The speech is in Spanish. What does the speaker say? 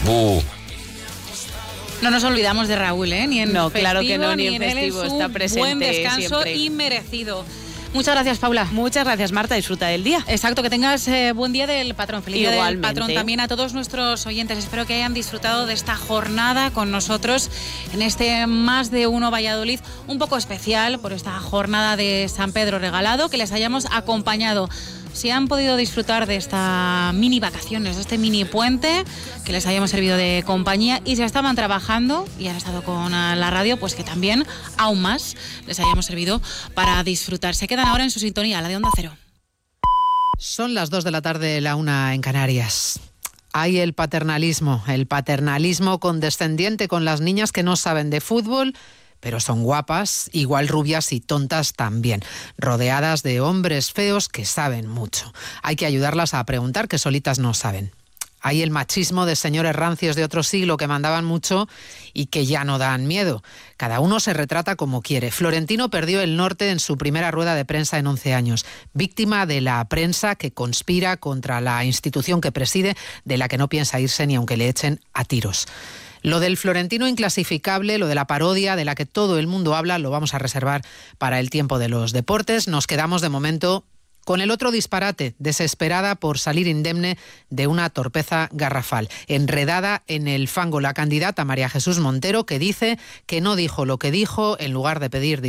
No nos olvidamos de Raúl, ni en no, festivo, claro que no, ni en festivo. Él es está un presente buen descanso siempre. y merecido. Muchas gracias, Paula. Muchas gracias, Marta. Disfruta del día. Exacto, que tengas buen día del patrón. Feliz día del patrón también a todos nuestros oyentes. Espero que hayan disfrutado de esta jornada con nosotros en este Más de Uno Valladolid, un poco especial por esta jornada de San Pedro Regalado, que les hayamos acompañado. Si han podido disfrutar de esta mini vacaciones, de este mini puente, que les hayamos servido de compañía, y si estaban trabajando y han estado con la radio, pues que también aún más les hayamos servido para disfrutar. Se quedan ahora en su sintonía, la de Onda Cero. Son las 2 de la tarde, la 1 en Canarias. Hay el paternalismo condescendiente con las niñas que no saben de fútbol, pero son guapas, igual rubias y tontas también, rodeadas de hombres feos que saben mucho. Hay que ayudarlas a preguntar, que solitas no saben. Hay el machismo de señores rancios de otro siglo que mandaban mucho y que ya no dan miedo. Cada uno se retrata como quiere. Florentino perdió el norte en su primera rueda de prensa en 11 años, víctima de la prensa que conspira contra la institución que preside, de la que no piensa irse ni aunque le echen a tiros. Lo del Florentino inclasificable, lo de la parodia de la que todo el mundo habla, lo vamos a reservar para el tiempo de los deportes. Nos quedamos de momento con el otro disparate, desesperada por salir indemne de una torpeza garrafal. Enredada en el fango la candidata María Jesús Montero, que dice que no dijo lo que dijo en lugar de pedir